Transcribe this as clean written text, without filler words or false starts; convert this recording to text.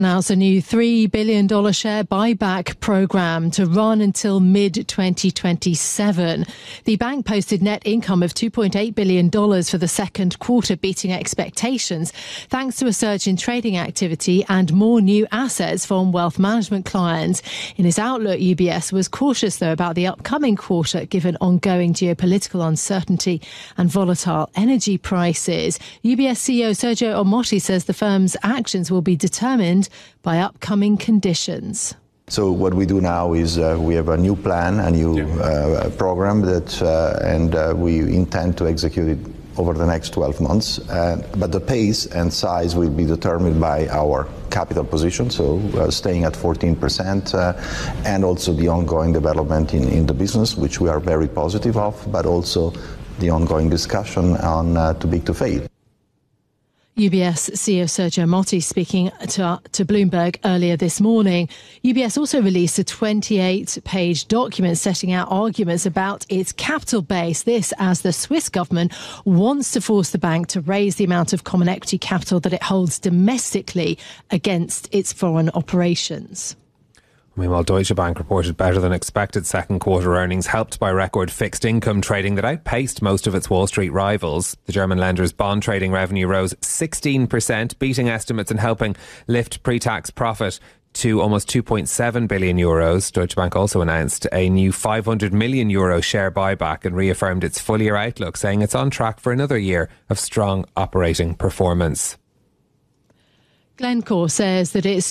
Announced a new $3 billion share buyback program to run until mid-2027. The bank posted net income of $2.8 billion for the second quarter, beating expectations, thanks to a surge in trading activity and more new assets from wealth management clients. In its outlook, UBS was cautious, though, about the upcoming quarter, given ongoing geopolitical uncertainty and volatile energy prices. UBS CEO Sergio Ermotti says the firm's actions will be determined by upcoming conditions. So what we do now is we have a new plan, a new program that we intend to execute it over the next 12 months. But the pace and size will be determined by our capital position, so staying at 14%, and also the ongoing development in the business, which we are very positive of, but also the ongoing discussion on too big to fail. UBS CEO Sergio Ermotti speaking to Bloomberg earlier this morning. UBS also released a 28-page document setting out arguments about its capital base. This as the Swiss government wants to force the bank to raise the amount of common equity capital that it holds domestically against its foreign operations. Meanwhile, Deutsche Bank reported better than expected second quarter earnings, helped by record fixed income trading that outpaced most of its Wall Street rivals. The German lender's bond trading revenue rose 16%, beating estimates and helping lift pre-tax profit to almost €2.7 billion. Deutsche Bank also announced a new €500 million share buyback and reaffirmed its full-year outlook, saying it's on track for another year of strong operating performance. Glencore says that it's